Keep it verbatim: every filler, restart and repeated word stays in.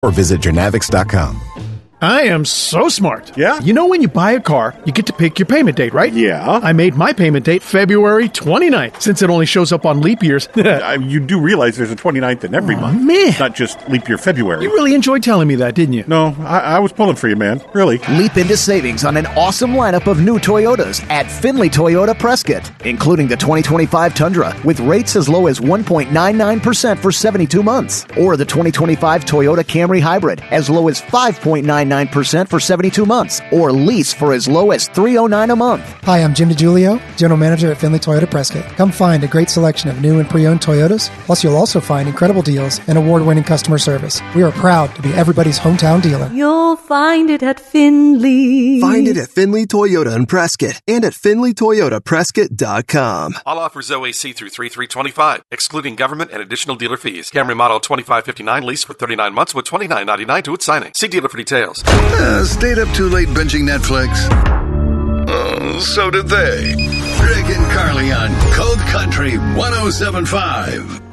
or visit Genavix dot com. I am so smart. Yeah? You know when you buy a car, you get to pick your payment date, right? Yeah. I made my payment date February twenty-ninth, since it only shows up on leap years. You do realize there's a twenty-ninth in every oh, month. man. Not just leap year February. You really enjoyed telling me that, didn't you? No, I, I was pulling for you, man. Really. Leap into savings on an awesome lineup of new Toyotas at Findlay Toyota Prescott, including the twenty twenty-five Tundra with rates as low as one point nine nine percent for seventy-two months, or the twenty twenty-five Toyota Camry Hybrid as low as five point nine nine percent for seventy-two months, or lease for as low as three hundred nine dollars a month. Hi, I'm Jim DiGiulio, General Manager at Findlay Toyota Prescott. Come find a great selection of new and pre-owned Toyotas, plus you'll also find incredible deals and award-winning customer service. We are proud to be everybody's hometown dealer. You'll find it at Findlay. Find it at Findlay Toyota in Prescott and at Findlay Toyota Prescott dot com. All offers O A C through three three twenty-five, excluding government and additional dealer fees. Camry model twenty-five fifty-nine lease for thirty-nine months with twenty-nine ninety-nine to its signing. See dealer for details. Uh, stayed up too late binging Netflix? Oh, so did they. Greg and Carly on Cold Country one oh seven point five.